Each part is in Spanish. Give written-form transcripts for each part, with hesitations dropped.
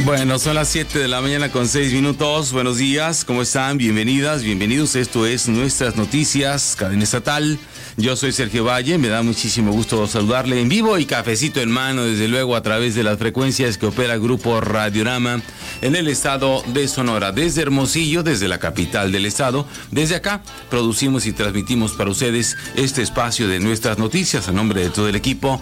Bueno, son las 7 de la mañana con 6 minutos. Buenos días, ¿cómo están? Bienvenidas, bienvenidos. Esto es Nuestras Noticias, cadena estatal. Yo soy Sergio Valle, me da muchísimo gusto saludarle en vivo y cafecito en mano, desde luego, a través de las frecuencias que opera Grupo Radiorama en el estado de Sonora. Desde Hermosillo, desde la capital del estado, desde acá producimos y transmitimos para ustedes este espacio de Nuestras Noticias, a nombre de todo el equipo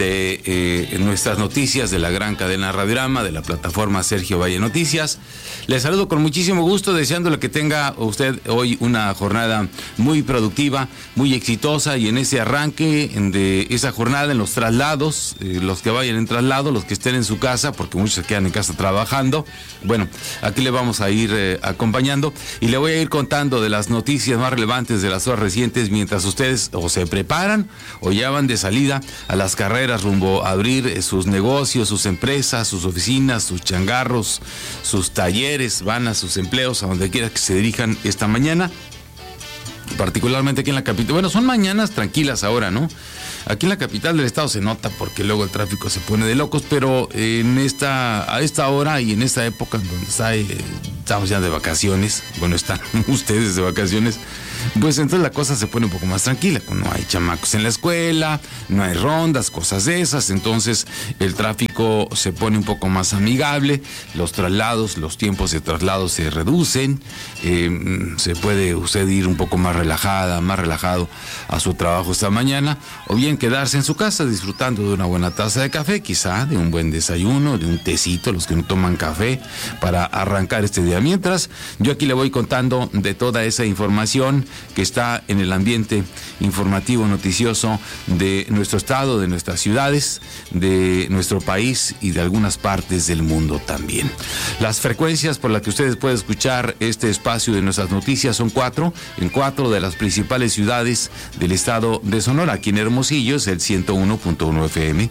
de Nuestras Noticias, de la gran cadena Radiorama, de la plataforma Sergio Valle Noticias. Les saludo con muchísimo gusto, deseándole que tenga usted hoy una jornada muy productiva, muy exitosa, y en ese arranque de esa jornada, en los traslados, los que vayan en traslado, los que estén en su casa, porque muchos se quedan en casa trabajando. Bueno, aquí le vamos a ir acompañando y le voy a ir contando de las noticias más relevantes de las horas recientes, mientras ustedes o se preparan o ya van de salida a las carreras rumbo a abrir sus negocios, sus empresas, sus oficinas, sus changarros, sus talleres, van a sus empleos, a donde quiera que se dirijan esta mañana. Particularmente aquí en la capital. Bueno, son mañanas tranquilas ahora, ¿no? Aquí en la capital del estado se nota porque luego el tráfico se pone de locos, pero a esta hora y en esta época donde estamos ya de vacaciones, bueno, están ustedes de vacaciones, pues entonces la cosa se pone un poco más tranquila. No hay chamacos en la escuela, no hay rondas, cosas de esas, entonces el tráfico se pone un poco más amigable, los traslados, los tiempos de traslado se reducen, se puede usted ir un poco más relajado a su trabajo esta mañana, o bien quedarse en su casa disfrutando de una buena taza de café, quizá de un buen desayuno, de un tecito, los que no toman café, para arrancar este día. Mientras, yo aquí le voy contando de toda esa información que está en el ambiente informativo noticioso de nuestro estado, de nuestras ciudades, de nuestro país y de algunas partes del mundo también. Las frecuencias por las que ustedes pueden escuchar este espacio de Nuestras Noticias son en cuatro de las principales ciudades del estado de Sonora. Aquí en Hermosillo es el 101.1 FM,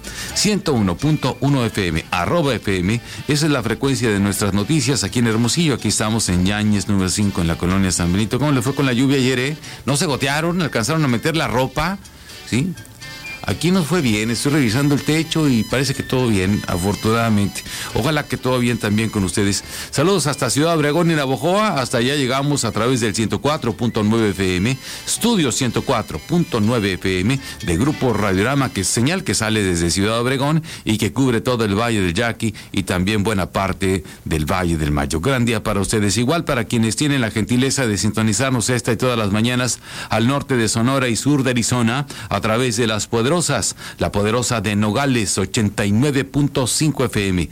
101.1 FM, @FM, esa es la frecuencia de Nuestras Noticias aquí en Hermosillo. Aquí estamos en Yáñez, número 5, en la colonia San Benito. ¿Cómo le fue con la lluvia ayer? ¿No se gotearon? ¿Alcanzaron a meter la ropa? ¿Sí? Aquí nos fue bien, estoy revisando el techo y parece que todo bien, afortunadamente. Ojalá que todo bien también con ustedes. Saludos hasta Ciudad Obregón y Navojoa, hasta allá llegamos a través del 104.9 FM, estudio 104.9 FM de Grupo Radiorama, que es señal que sale desde Ciudad Obregón y que cubre todo el Valle del Yaqui y también buena parte del Valle del Mayo. Gran día para ustedes, igual para quienes tienen la gentileza de sintonizarnos esta y todas las mañanas al norte de Sonora y sur de Arizona a través de las la poderosa de Nogales, 89.5 FM,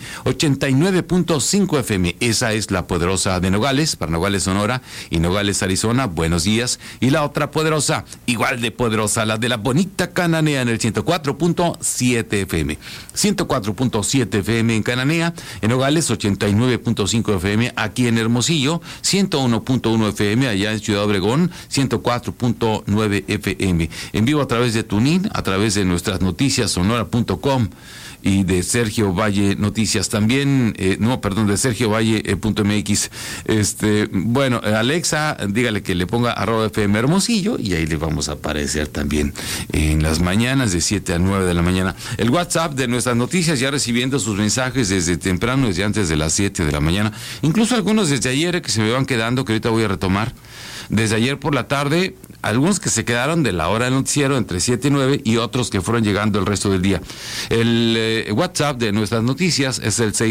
89.5 FM, esa es la poderosa de Nogales, para Nogales, Sonora y Nogales, Arizona, buenos días. Y la otra poderosa, igual de poderosa, la de la bonita Cananea en el 104.7 FM, 104.7 FM en Cananea, en Nogales, 89.5 FM, aquí en Hermosillo, 101.1 FM, allá en Ciudad Obregón, 104.9 FM, en vivo a través de TuneIn, a través de Nuestras Noticias, sonora.com y de Sergio Valle Noticias también, de Sergio Valle.mx. Bueno, Alexa, dígale que le ponga @FM Hermosillo y ahí le vamos a aparecer también en las mañanas de 7 a 9 de la mañana. El WhatsApp de Nuestras Noticias, ya recibiendo sus mensajes desde temprano, desde antes de las 7 de la mañana, incluso algunos desde ayer que se me van quedando, que ahorita voy a retomar. Desde ayer por la tarde, algunos que se quedaron de la hora del noticiero entre 7 y 9 y otros que fueron llegando el resto del día. El WhatsApp de Nuestras Noticias es el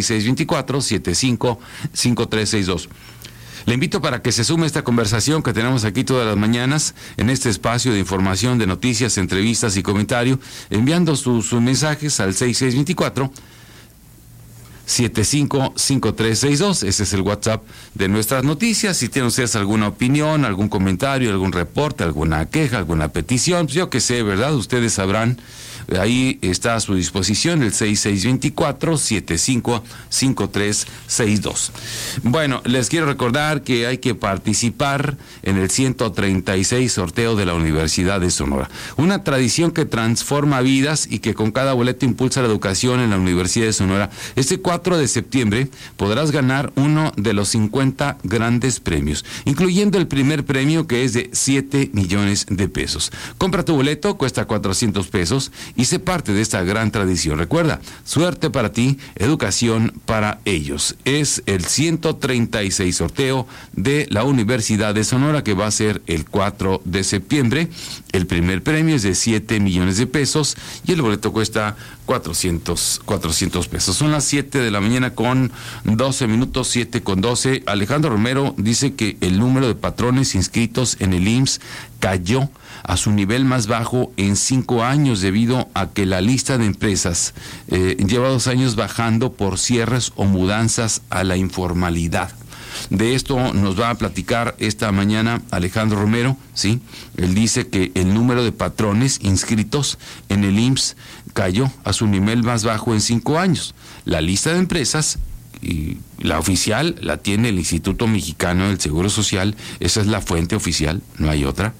6624-755362. Le invito para que se sume a esta conversación que tenemos aquí todas las mañanas en este espacio de información, de noticias, entrevistas y comentario, enviando sus mensajes al 6624 755362, ese es el WhatsApp de Nuestras Noticias. Si tienen ustedes alguna opinión, algún comentario, algún reporte, alguna queja, alguna petición, pues yo qué sé, ¿verdad? Ustedes sabrán. Ahí está a su disposición el 6624-755362. Bueno, les quiero recordar que hay que participar en el 136 sorteo de la Universidad de Sonora. Una tradición que transforma vidas y que con cada boleto impulsa la educación en la Universidad de Sonora. Este 4 de septiembre podrás ganar uno de los 50 grandes premios, incluyendo el primer premio, que es de 7 millones de pesos. Compra tu boleto, cuesta 400 pesos y sé parte de esta gran tradición. Recuerda, suerte para ti, educación para ellos. Es el 136 sorteo de la Universidad de Sonora, que va a ser el 4 de septiembre. El primer premio es de 7 millones de pesos y el boleto cuesta 400 pesos. Son las 7 de la mañana con 12 minutos, 7 con 12. Alejandro Romero dice que el número de patrones inscritos en el IMSS cayó a su nivel más bajo en 5 años debido a que la lista de empresas lleva 2 años bajando por cierres o mudanzas a la informalidad. De esto nos va a platicar esta mañana Alejandro Romero, ¿sí? Él dice que el número de patrones inscritos en el IMSS cayó a su nivel más bajo en 5 años. La lista de empresas, y la oficial, la tiene el Instituto Mexicano del Seguro Social, esa es la fuente oficial, no hay otra.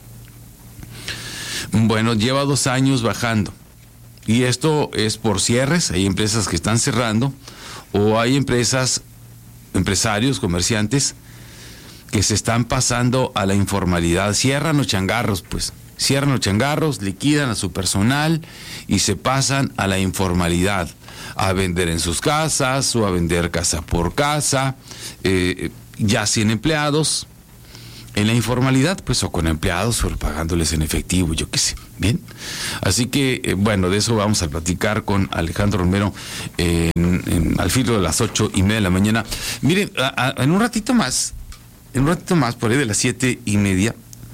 Bueno, lleva 2 años bajando. Y esto es por cierres, hay empresas que están cerrando, o hay empresarios, comerciantes, que se están pasando a la informalidad. Cierran los changarros, liquidan a su personal y se pasan a la informalidad, a vender en sus casas o a vender casa por casa, ya sin empleados, en la informalidad, pues, o con empleados, o pagándoles en efectivo, yo qué sé, bien. Así que, bueno, de eso vamos a platicar con Alejandro Romero al filo de las 8:30 de la mañana. Miren, en un ratito más, por ahí de las 7:30,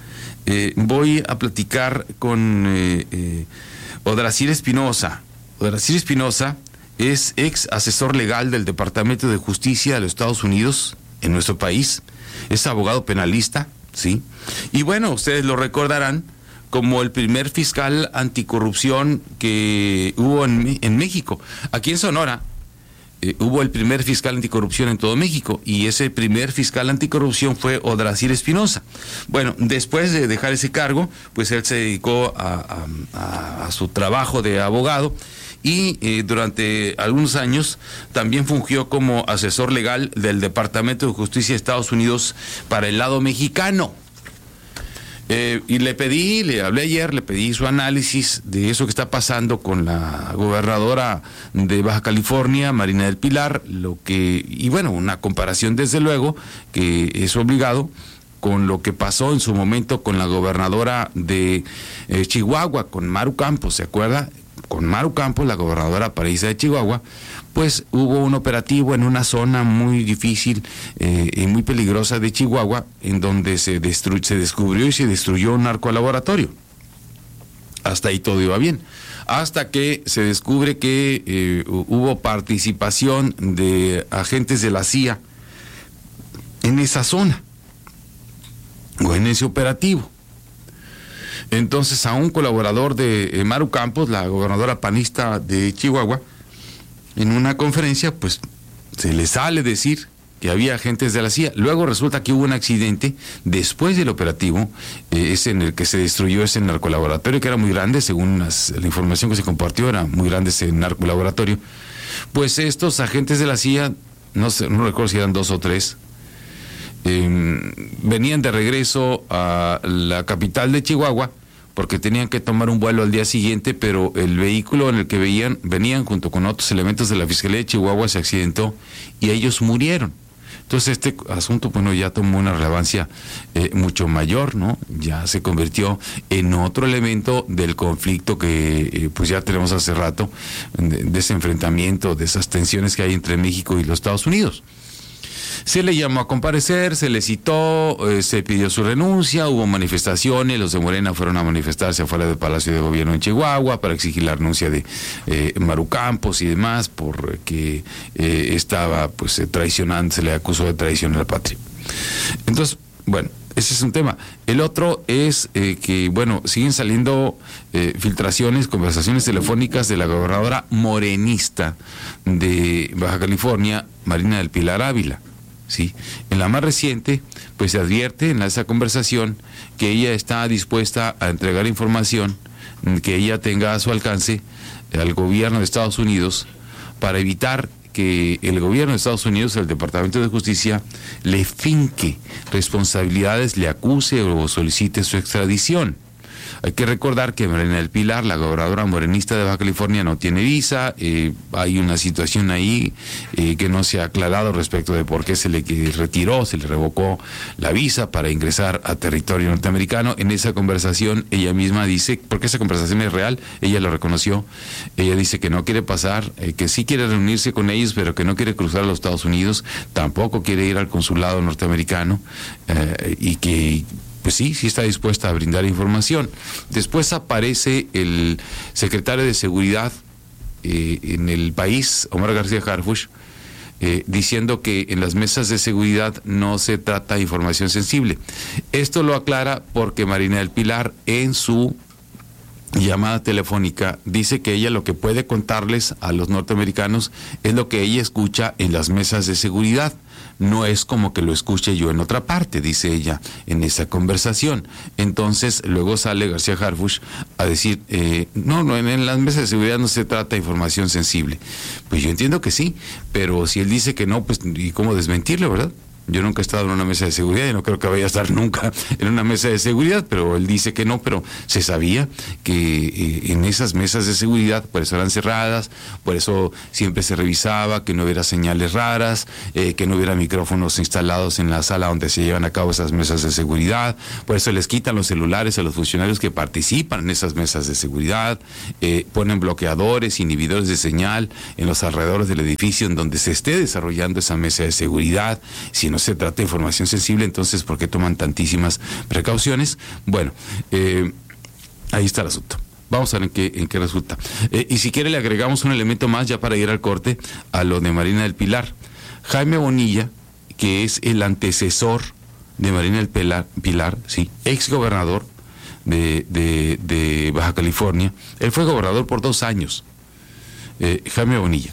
voy a platicar con Odrasir Espinosa. Odrasir Espinosa es ex asesor legal del Departamento de Justicia de los Estados Unidos en nuestro país. Es abogado penalista, ¿sí? Y bueno, ustedes lo recordarán como el primer fiscal anticorrupción que hubo en México. Aquí en Sonora hubo el primer fiscal anticorrupción en todo México, y ese primer fiscal anticorrupción fue Odrasir Espinosa. Bueno, después de dejar ese cargo, pues él se dedicó a su trabajo de abogado, y durante algunos años también fungió como asesor legal del Departamento de Justicia de Estados Unidos para el lado mexicano. Y le hablé ayer, le pedí su análisis de eso que está pasando con la gobernadora de Baja California, Marina del Pilar, y bueno, una comparación desde luego, que es obligado, con lo que pasó en su momento con la gobernadora de Chihuahua, con Maru Campos, ¿se acuerda? Con Maru Campos, la gobernadora paraíso de Chihuahua, pues hubo un operativo en una zona muy difícil y muy peligrosa de Chihuahua, en donde se descubrió y se destruyó un narcolaboratorio. Hasta ahí todo iba bien, hasta que se descubre que hubo participación de agentes de la CIA en esa zona, o en ese operativo. Entonces, a un colaborador de Maru Campos, la gobernadora panista de Chihuahua, en una conferencia, pues se le sale decir que había agentes de la CIA. Luego resulta que hubo un accidente después del operativo, ese en el que se destruyó ese narcolaboratorio, que era muy grande, según la información que se compartió, era muy grande ese narcolaboratorio. Pues estos agentes de la CIA, no recuerdo si eran 2 o 3, venían de regreso a la capital de Chihuahua, porque tenían que tomar un vuelo al día siguiente, pero el vehículo en el que venían junto con otros elementos de la Fiscalía de Chihuahua se accidentó y ellos murieron. Entonces este asunto, bueno, ya tomó una relevancia mucho mayor, ¿no? Ya se convirtió en otro elemento del conflicto que pues ya tenemos hace rato, de ese enfrentamiento, de esas tensiones que hay entre México y los Estados Unidos. Se le llamó a comparecer, se le citó, se pidió su renuncia, hubo manifestaciones, los de Morena fueron a manifestarse afuera del Palacio de Gobierno en Chihuahua para exigir la renuncia de Maru Campos y demás, porque estaba pues traicionando, se le acusó de traición a la patria. Entonces, bueno, ese es un tema. El otro es que, bueno, siguen saliendo filtraciones, conversaciones telefónicas de la gobernadora morenista de Baja California, Marina del Pilar Ávila. Sí, en la más reciente, pues se advierte en esa conversación que ella está dispuesta a entregar información que ella tenga a su alcance al gobierno de Estados Unidos para evitar que el gobierno de Estados Unidos, el Departamento de Justicia, le finque responsabilidades, le acuse o solicite su extradición. Hay que recordar que Marina del Pilar, la gobernadora morenista de Baja California, no tiene visa. Hay una situación ahí que no se ha aclarado respecto de por qué se le retiró, se le revocó la visa para ingresar a territorio norteamericano. En esa conversación ella misma dice, porque esa conversación es real, ella lo reconoció, ella dice que no quiere pasar, que sí quiere reunirse con ellos, pero que no quiere cruzar a los Estados Unidos, tampoco quiere ir al consulado norteamericano, y que pues sí está dispuesta a brindar información. Después aparece el secretario de Seguridad en el país, Omar García Harfuch, diciendo que en las mesas de seguridad no se trata de información sensible. Esto lo aclara porque Marina del Pilar, en su llamada telefónica, dice que ella lo que puede contarles a los norteamericanos es lo que ella escucha en las mesas de seguridad. No es como que lo escuche yo en otra parte, dice ella en esa conversación. Entonces luego sale García Harfuch a decir, no, en las mesas de seguridad no se trata de información sensible. Pues yo entiendo que sí, pero si él dice que no, pues ¿y cómo desmentirlo, verdad? Yo nunca he estado en una mesa de seguridad y no creo que vaya a estar nunca en una mesa de seguridad, pero él dice que no, pero se sabía que en esas mesas de seguridad, por eso eran cerradas, por eso siempre se revisaba que no hubiera señales raras, que no hubiera micrófonos instalados en la sala donde se llevan a cabo esas mesas de seguridad, por eso les quitan los celulares a los funcionarios que participan en esas mesas de seguridad, ponen bloqueadores, inhibidores de señal en los alrededores del edificio en donde se esté desarrollando esa mesa de seguridad. Si no se trata de información sensible, entonces ¿por qué toman tantísimas precauciones? Bueno, ahí está el asunto. Vamos a ver en qué resulta. Y si quiere le agregamos un elemento más ya para ir al corte a lo de Marina del Pilar. Jaime Bonilla, que es el antecesor de Marina del Pilar, sí, ex gobernador de Baja California. Él fue gobernador por 2 años. Jaime Bonilla.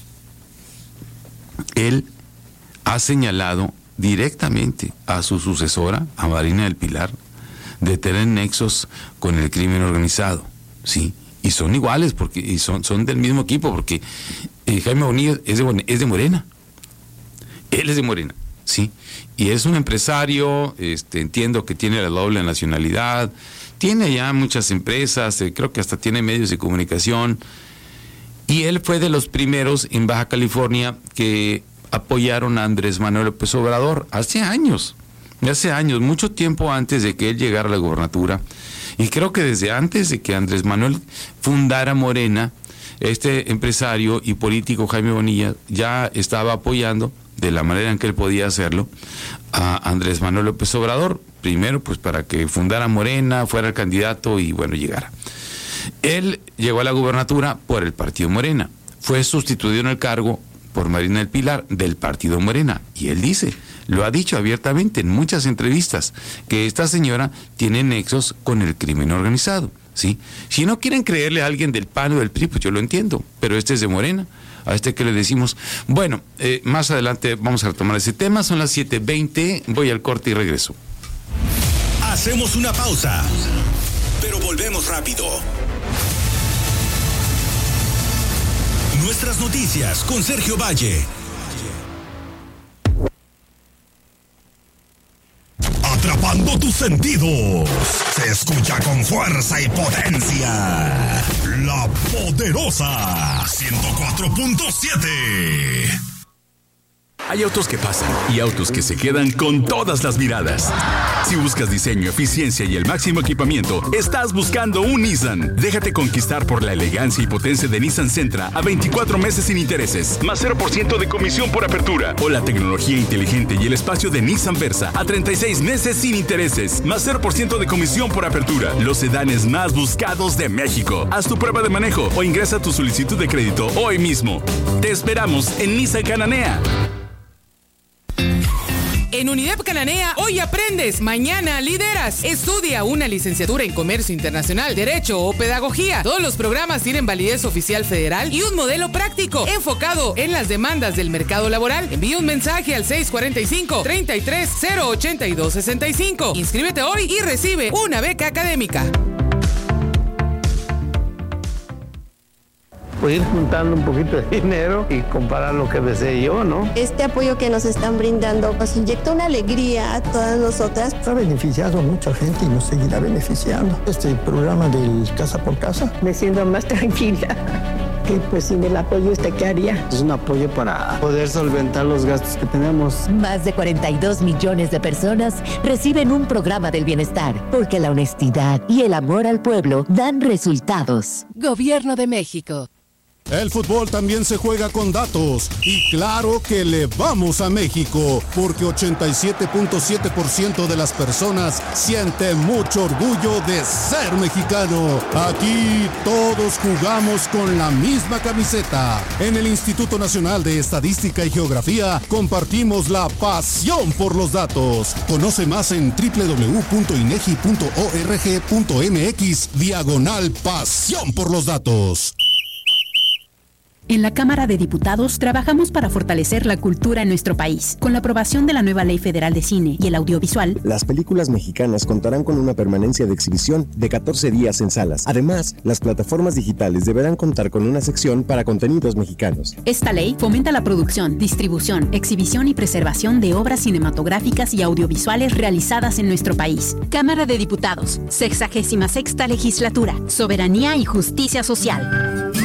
Él ha señalado directamente a su sucesora, a Marina del Pilar, de tener nexos con el crimen organizado, ¿sí? Y son iguales, y son del mismo equipo, porque Jaime Bonilla es de Morena. Él es de Morena, ¿sí? Y es un empresario, entiendo que tiene la doble nacionalidad, tiene ya muchas empresas, creo que hasta tiene medios de comunicación, y él fue de los primeros en Baja California que apoyaron a Andrés Manuel López Obrador hace años, mucho tiempo antes de que él llegara a la gobernatura, y creo que desde antes de que Andrés Manuel fundara Morena, este empresario y político Jaime Bonilla ya estaba apoyando, de la manera en que él podía hacerlo, a Andrés Manuel López Obrador, primero pues para que fundara Morena, fuera el candidato y bueno, llegara. Él llegó a la gobernatura por el partido Morena, fue sustituido en el cargo por Marina del Pilar, del partido Morena, y él lo ha dicho abiertamente en muchas entrevistas, que esta señora tiene nexos con el crimen organizado, ¿sí? Si no quieren creerle a alguien del PAN o del PRI, pues yo lo entiendo, pero este es de Morena, a que le decimos. Bueno, más adelante vamos a retomar ese tema, son las 7:20, voy al corte y regreso. Hacemos una pausa, pero volvemos rápido. Nuestras noticias con Sergio Valle. Atrapando tus sentidos. Se escucha con fuerza y potencia. La Poderosa 104.7. Hay autos que pasan y autos que se quedan con todas las miradas. Si buscas diseño, eficiencia y el máximo equipamiento, estás buscando un Nissan. Déjate conquistar por la elegancia y potencia de Nissan Sentra a 24 meses sin intereses, más 0% de comisión por apertura. O la tecnología inteligente y el espacio de Nissan Versa a 36 meses sin intereses, más 0% de comisión por apertura. Los sedanes más buscados de México. Haz tu prueba de manejo o ingresa tu solicitud de crédito hoy mismo. Te esperamos en Nissan Cananea. En UNIDEP Cananea, hoy aprendes, mañana lideras. Estudia una licenciatura en Comercio Internacional, Derecho o Pedagogía. Todos los programas tienen validez oficial federal y un modelo práctico enfocado en las demandas del mercado laboral. Envía un mensaje al 645-33-082-65. Inscríbete hoy y recibe una beca académica. pues ir juntando un poquito de dinero y comprar lo que desee yo, ¿no? Este apoyo que nos están brindando nos inyecta una alegría a todas nosotras. Ha beneficiado a mucha gente y nos seguirá beneficiando. Este programa del Casa por Casa. Me siento más tranquila. Que pues sin el apoyo, ¿qué haría? Es un apoyo para poder solventar los gastos que tenemos. Más de 42 millones de personas reciben un programa del bienestar, porque la honestidad y el amor al pueblo dan resultados. Gobierno de México. El fútbol también se juega con datos y claro que le vamos a México porque 87.7% de las personas siente mucho orgullo de ser mexicano. Aquí todos jugamos con la misma camiseta. En el Instituto Nacional de Estadística y Geografía compartimos la pasión por los datos. Conoce más en www.inegi.org.mx/pasión por los datos. En la Cámara de Diputados trabajamos para fortalecer la cultura en nuestro país. Con la aprobación de la nueva Ley Federal de Cine y el Audiovisual, las películas mexicanas contarán con una permanencia de exhibición de 14 días en salas. Además, las plataformas digitales deberán contar con una sección para contenidos mexicanos. Esta ley fomenta la producción, distribución, exhibición y preservación de obras cinematográficas y audiovisuales realizadas en nuestro país. Cámara de Diputados, 66ª Legislatura, Soberanía y Justicia Social.